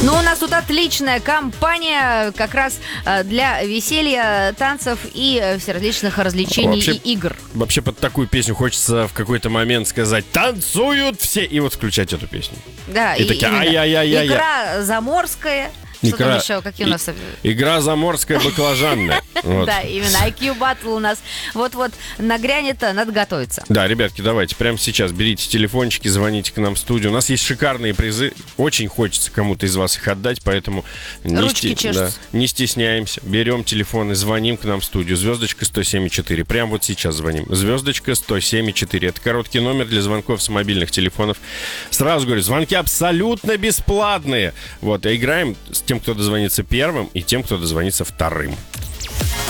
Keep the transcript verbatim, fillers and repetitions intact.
Ну, у нас тут отличная компания как раз э, для веселья, танцев и э, всеразличных развлечений Вообще- и игр. Вообще под такую песню хочется в какой-то момент сказать «Танцуют все!» и вот включать эту песню. Да, И такие, именно. ай-яй-яй-яй-яй. Игра заморская. Что Игра- там еще? Какие у нас... И- Игра заморская баклажанная. Вот. Да, именно. ай кью Battle у нас вот-вот нагрянет, надо готовиться. Да, ребятки, давайте прямо сейчас берите телефончики, звоните к нам в студию. У нас есть шикарные призы. Очень хочется кому-то из вас их отдать, поэтому не, Ручки сте- чешутся. да, не стесняемся. Берем телефон и звоним к нам в студию. Звездочка сто семь и четыре. Прямо вот сейчас звоним. Звездочка сто семь и четыре. Это короткий номер для звонков с мобильных телефонов. Сразу говорю, звонки абсолютно бесплатные. Вот, и играем с тем, кто дозвонится первым, и тем, кто дозвонится вторым.